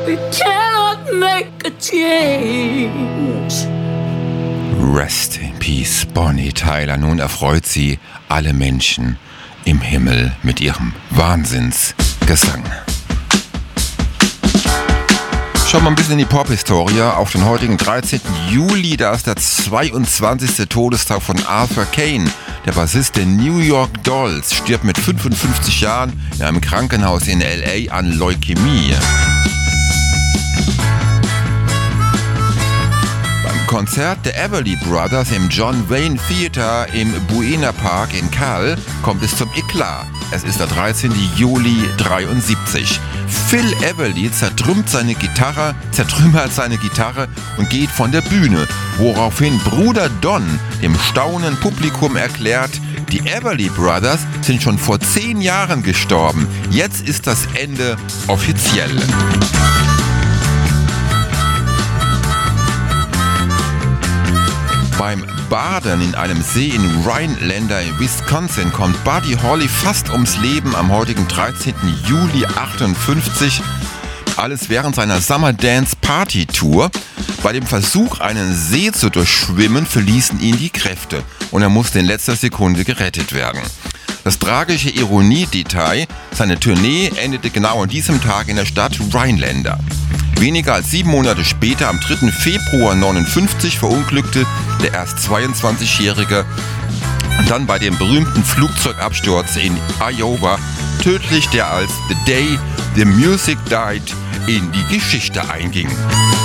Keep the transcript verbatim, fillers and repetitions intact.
we cannot make a change. Rest in peace, Bonnie Tyler. Nun erfreut sie alle Menschen im Himmel mit ihrem Wahnsinnsgesang. Schauen wir ein bisschen in die Pop-Historie. Auf den heutigen dreizehnten Juli, da ist der zweiundzwanzigste Todestag von Arthur Kane. Der Bassist der New York Dolls stirbt mit fünfundfünfzig Jahren in einem Krankenhaus in L A an Leukämie. Beim Konzert der Everly Brothers im John Wayne Theater im Buena Park in Cal kommt es zum Eklat. Es ist der dreizehnte Juli dreiundsiebzig. Phil Everly zertrümmert seine Gitarre, zertrümmert seine Gitarre und geht von der Bühne, woraufhin Bruder Don dem staunenden Publikum erklärt, die Everly Brothers sind schon vor zehn Jahren gestorben. Jetzt ist das Ende offiziell. Beim Baden in einem See in Rhinelander in Wisconsin kommt Buddy Holly fast ums Leben am heutigen dreizehnten Juli achtundfünfzig. Alles während seiner Summer Dance Party Tour. Bei dem Versuch, einen See zu durchschwimmen, verließen ihn die Kräfte und er musste in letzter Sekunde gerettet werden. Das tragische Ironiedetail, seine Tournee endete genau an diesem Tag in der Stadt Rhinelander. Weniger als sieben Monate später, am dritten Februar neunundfünfzig, verunglückte der erst zweiundzwanzigjährige dann bei dem berühmten Flugzeugabsturz in Iowa tödlich, der als The Day the Music Died in die Geschichte einging.